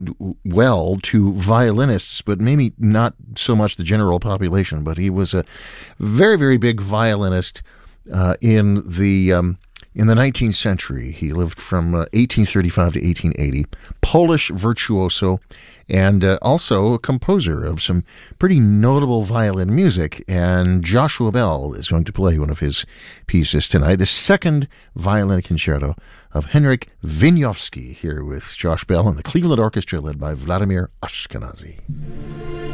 well to violinists, but maybe not so much the general population. But he was a very, very big violinist in the 19th century. He lived from 1835 to 1880. Polish virtuoso, and also a composer of some pretty notable violin music. And Joshua Bell is going to play one of his pieces tonight, the second violin concerto of Henryk Wieniawski, here with Josh Bell and the Cleveland Orchestra led by Vladimir Ashkenazy.